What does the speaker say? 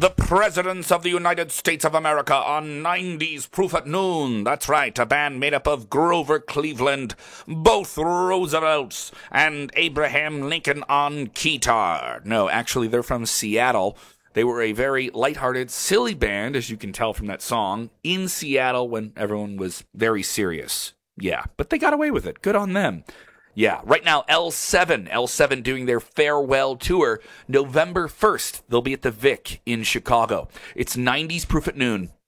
the Presidents of the United States of America on 90s Proof at Noon. That's right, a band made up of Grover Cleveland, both Roosevelts, and Abraham Lincoln on guitar. No, actually, they're from Seattle. They were a very lighthearted, silly band, as you can tell from that song, in Seattle when everyone was very serious. Yeah, but they got away with it. Good on them. Yeah, right now, L7 doing their farewell tour. November 1st, they'll be at the Vic in Chicago. It's 90s Proof at Noon